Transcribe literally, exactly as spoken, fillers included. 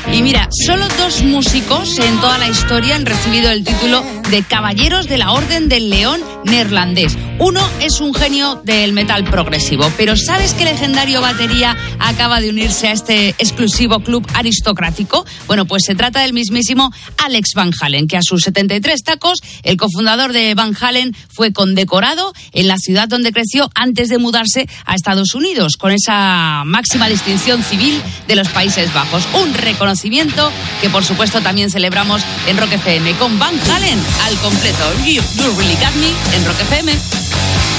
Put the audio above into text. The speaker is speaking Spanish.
Y mira, solo dos músicos en toda la historia han recibido el título de Caballeros de la Orden del León neerlandés. Uno es un genio del metal progresivo, pero ¿sabes qué legendario batería acaba de unirse a este exclusivo club aristocrático? Bueno, pues se trata del mismísimo Alex Van Halen, que a sus setenta y tres tacos, el cofundador de Van Halen fue condecorado en la ciudad donde creció antes de mudarse a Estados Unidos, con esa máxima distinción civil de los Países Bajos. Un reconocimiento que, por supuesto, también celebramos en Rock F M con Van Halen al completo. You, you really got me en Rock F M.